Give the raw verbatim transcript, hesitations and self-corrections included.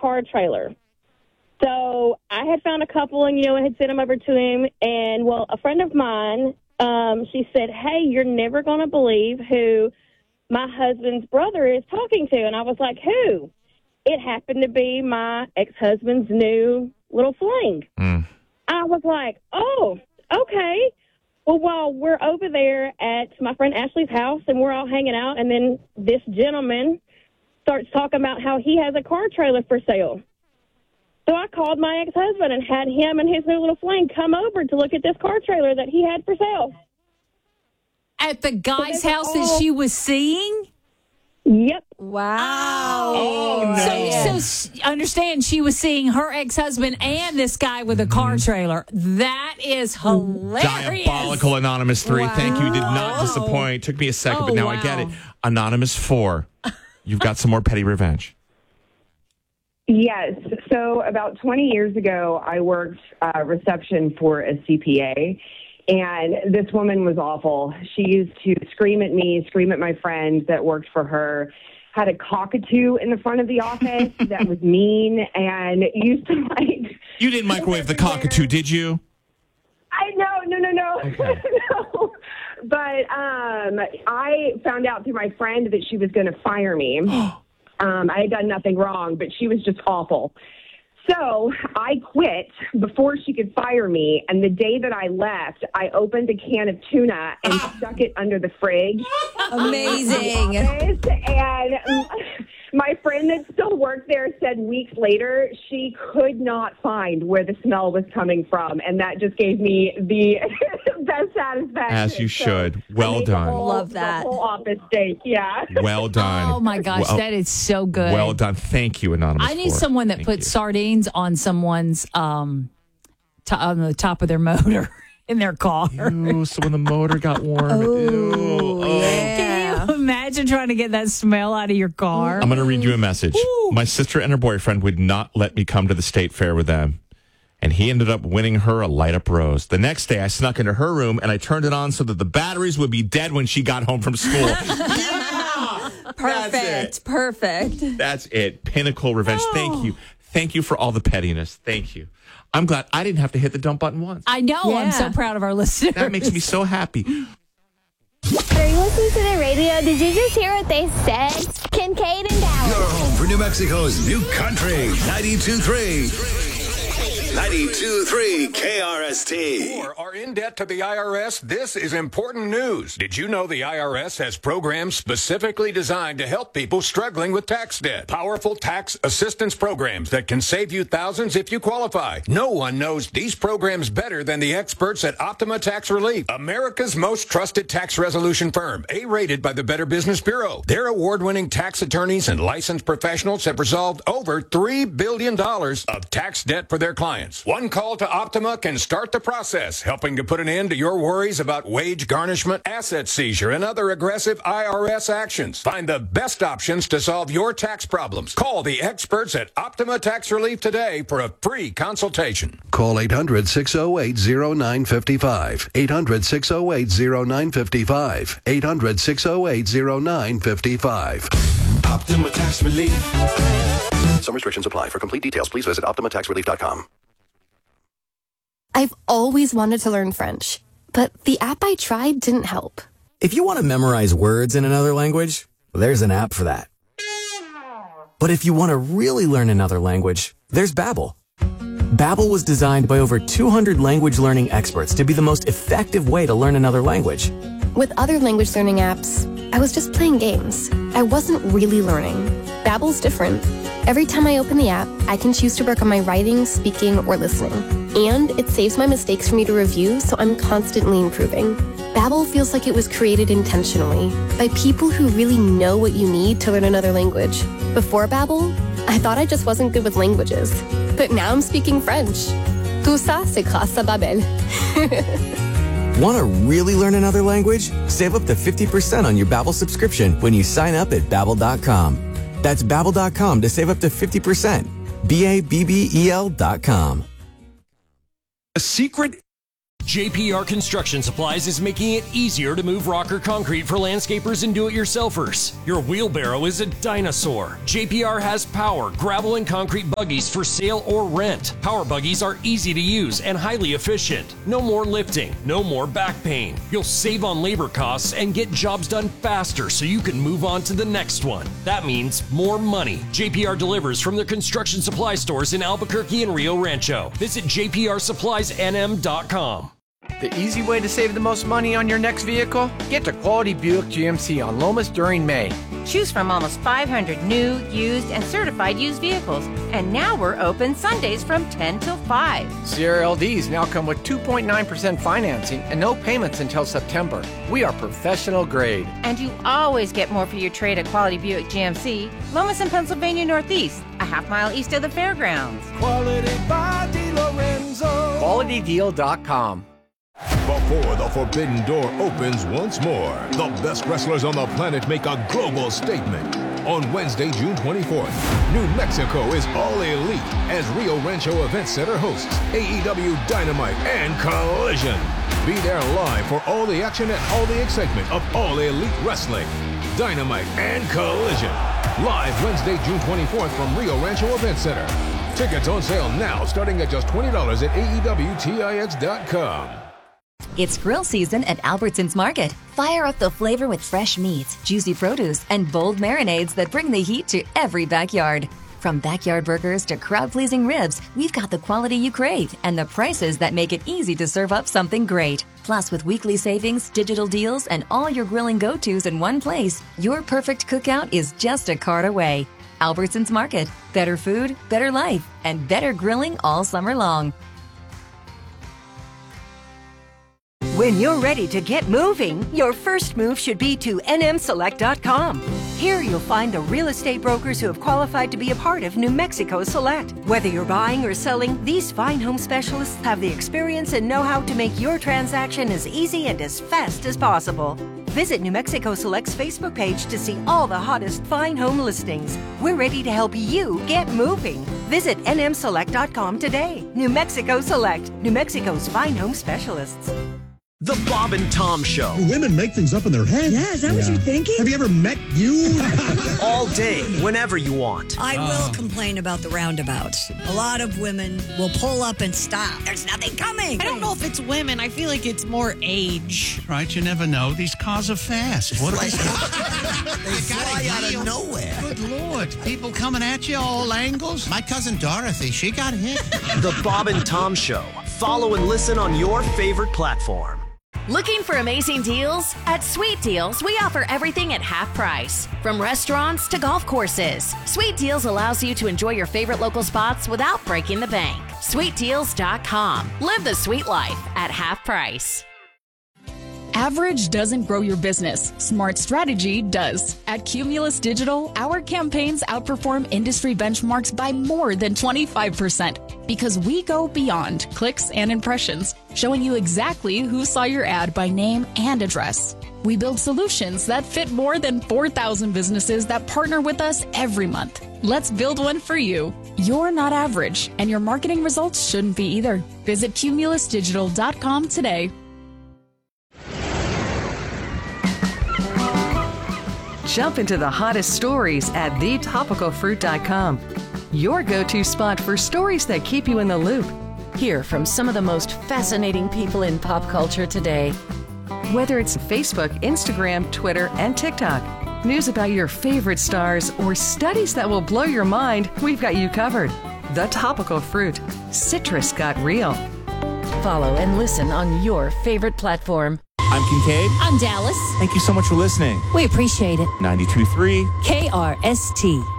car trailer. So I had found a couple and, you know, and had sent them over to him. And, well, a friend of mine, um, she said, hey, you're never going to believe who my husband's brother is talking to. And I was like, who? It happened to be my ex-husband's new little fling. Mm. I was like, oh, okay. Well, while we're over there at my friend Ashley's house and we're all hanging out, and then this gentleman starts talking about how he has a car trailer for sale. So I called my ex-husband and had him and his new little fling come over to look at this car trailer that he had for sale. At the guy's So house all- that she was seeing? Yep. Wow. Oh, no. So, so s- understand, she was seeing her ex-husband and this guy with a car trailer. That is hilarious. Diabolical Anonymous three. Thank you. Did not disappoint. Took me a second, Oh, but now wow. I get it. Anonymous four. You've got some more petty revenge. Yes. So about twenty years ago, I worked uh, reception for a C P A, and this woman was awful. She used to scream at me, scream at my friends that worked for her, had a cockatoo in the front of the office that was mean, and used to like... You didn't microwave the cockatoo, did you? I no, no, no, no. Okay. no. But um, I found out through my friend that she was going to fire me. Um, I had done nothing wrong, but she was just awful. So I quit before she could fire me, and the day that I left, I opened a can of tuna and stuck it under the fridge. Amazing. And my friend that still worked there said weeks later she could not find where the smell was coming from, and that just gave me the best satisfaction. As you So should. Well I made the done. whole- Love that. The whole office steak, yeah. Well done. Oh, my gosh. Well, that is so good. well done. Thank you, Anonymous I need four. someone that Thank puts you. sardines on someone's, um, to, on the top of their motor in their car. Ooh, so when the motor got warm. Oh, Ew. Oh. yeah. Can you imagine trying to get that smell out of your car? I'm going to read you a message. My sister and her boyfriend would not let me come to the state fair with them, and he ended up winning her a light-up rose. The next day, I snuck into her room, and I turned it on so that the batteries would be dead when she got home from school. Yeah! Perfect. That's it. Perfect. That's it. Pinnacle revenge. Thank you. Thank you for all the pettiness. Thank you. I'm glad I didn't have to hit the dump button once. I know. I'm so Yeah. proud of our listeners. That makes me so happy. Are you listening to the radio? Did you just hear what they said? Kincaid and Dallas. Your home for New Mexico's new country, ninety-two point three. ninety-two point three K R S T. Or are in debt to the I R S? This is important news. Did you know the I R S has programs specifically designed to help people struggling with tax debt? Powerful tax assistance programs that can save you thousands if you qualify. No one knows these programs better than the experts at Optima Tax Relief, America's most trusted tax resolution firm, A-rated by the Better Business Bureau. Their award-winning tax attorneys and licensed professionals have resolved over three billion dollars of tax debt for their clients. One call to Optima can start the process, helping to put an end to your worries about wage garnishment, asset seizure, and other aggressive I R S actions. Find the best options to solve your tax problems. Call the experts at Optima Tax Relief today for a free consultation. Call eight hundred, six oh eight, oh nine five five. eight hundred, six oh eight, oh nine five five. eight hundred, six oh eight, oh nine five five. Optima Tax Relief. Some restrictions apply. For complete details, please visit optima tax relief dot com. I've always wanted to learn French, but the app I tried didn't help. If you want to memorize words in another language, well, there's an app for that. But if you want to really learn another language, there's Babbel. Babbel was designed by over two hundred language learning experts to be the most effective way to learn another language. With other language learning apps, I was just playing games. I wasn't really learning. Babbel's different. Every time I open the app, I can choose to work on my writing, speaking, or listening. And it saves my mistakes for me to review, so I'm constantly improving. Babbel feels like it was created intentionally by people who really know what you need to learn another language. Before Babbel, I thought I just wasn't good with languages. But now I'm speaking French. Tout ça, c'est grâce à Babbel. Want to really learn another language? Save up to fifty percent on your Babbel subscription when you sign up at babbel dot com. That's babbel dot com to save up to fifty percent. B A B B E L dot com. A secret J P R Construction Supplies is making it easier to move rock or concrete for landscapers and do-it-yourselfers. Your wheelbarrow is a dinosaur. J P R has power, gravel, and concrete buggies for sale or rent. Power buggies are easy to use and highly efficient. No more lifting, no more back pain. You'll save on labor costs and get jobs done faster so you can move on to the next one. That means more money. J P R delivers from their construction supply stores in Albuquerque and Rio Rancho. Visit j p r supplies n m dot com. The easy way to save the most money on your next vehicle? Get to Quality Buick G M C on Lomas during May. Choose from almost five hundred new, used, and certified used vehicles. And now we're open Sundays from ten till five. Sierra L Ds now come with two point nine percent financing and no payments until September. We are professional grade. And you always get more for your trade at Quality Buick G M C, Lomas and Pennsylvania Northeast, a half mile east of the fairgrounds. Quality by DiLorenzo. quality deal dot com. Before the forbidden door opens once more, the best wrestlers on the planet make a global statement. On Wednesday, June twenty-fourth, New Mexico is all elite as Rio Rancho Event Center hosts A E W Dynamite and Collision. Be there live for all the action and all the excitement of All Elite Wrestling. Dynamite and Collision. Live Wednesday, June twenty-fourth from Rio Rancho Event Center. Tickets on sale now starting at just twenty dollars at A E W Tix dot com. It's grill season at Albertsons Market. Fire up the flavor with fresh meats, juicy produce, and bold marinades that bring the heat to every backyard. From backyard burgers to crowd-pleasing ribs, we've got the quality you crave and the prices that make it easy to serve up something great. Plus, with weekly savings, digital deals, and all your grilling go-tos in one place, your perfect cookout is just a cart away. Albertsons Market. Better food, better life, and better grilling all summer long. When you're ready to get moving, your first move should be to N M select dot com. Here you'll find the real estate brokers who have qualified to be a part of New Mexico Select. Whether you're buying or selling, these fine home specialists have the experience and know-how to make your transaction as easy and as fast as possible. Visit New Mexico Select's Facebook page to see all the hottest fine home listings. We're ready to help you get moving. Visit N M select dot com today. New Mexico Select, New Mexico's fine home specialists. The Bob and Tom Show. Do women make things up in their head? Yeah, is that yeah. what you're thinking? Have you ever met you? All day, whenever you want. I will oh. complain about the roundabouts. A lot of women will pull up and stop. There's nothing coming. I don't know if it's women. I feel like it's more age. Right, you never know. These cars are fast. What like, they fly out of nowhere. Good Lord. People coming at you all angles. My cousin Dorothy, she got hit. The Bob and Tom Show. Follow and listen on your favorite platform. Looking for amazing deals? At Sweet Deals, we offer everything at half price. From restaurants to golf courses, Sweet Deals allows you to enjoy your favorite local spots without breaking the bank. sweet deals dot com. Live the sweet life at half price. Average doesn't grow your business. Smart strategy does. At Cumulus Digital, our campaigns outperform industry benchmarks by more than twenty-five percent because we go beyond clicks and impressions, showing you exactly who saw your ad by name and address. We build solutions that fit more than four thousand businesses that partner with us every month. Let's build one for you. You're not average, and your marketing results shouldn't be either. Visit cumulus digital dot com today. Jump into the hottest stories at the topical fruit dot com. Your go-to spot for stories that keep you in the loop. Hear from some of the most fascinating people in pop culture today. Whether it's Facebook, Instagram, Twitter, and TikTok, news about your favorite stars, or studies that will blow your mind, we've got you covered. The Topical Fruit. Citrus got real. Follow and listen on your favorite platform. I'm Kincaid. I'm Dallas. Thank you so much for listening. We appreciate it. ninety-two point three K R S T.